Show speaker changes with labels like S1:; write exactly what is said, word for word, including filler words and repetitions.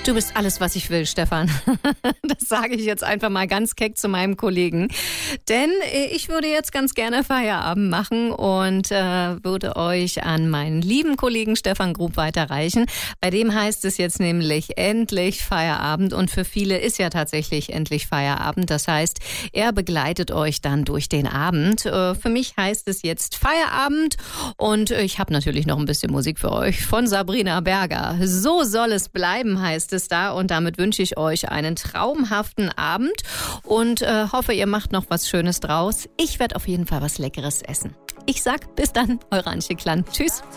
S1: Du bist alles, was ich will, Stefan. Das sage ich jetzt einfach mal ganz keck zu meinem Kollegen. Denn ich würde jetzt ganz gerne Feierabend machen und äh, würde euch an meinen lieben Kollegen Stefan Grub weiterreichen. Bei dem heißt es jetzt nämlich endlich Feierabend. Und für viele ist ja tatsächlich endlich Feierabend. Das heißt, er begleitet euch dann durch den Abend. Äh, für mich heißt es jetzt Feierabend. Und ich habe natürlich noch ein bisschen Musik für euch von Sabrina Berger. So soll es bleiben, heißt es da. Und damit wünsche ich euch einen traumhaften Abend und äh, hoffe, ihr macht noch was Schönes draus. Ich werde auf jeden Fall was Leckeres essen. Ich sag bis dann, eure Antje Klann. Tschüss.